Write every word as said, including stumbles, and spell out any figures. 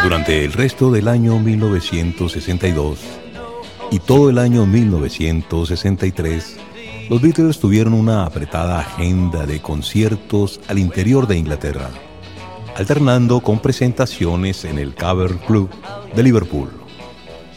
Durante el resto del año mil novecientos sesenta y dos y todo el año mil novecientos sesenta y tres, los Beatles tuvieron una apretada agenda de conciertos al interior de Inglaterra, alternando con presentaciones en el Cavern Club de Liverpool.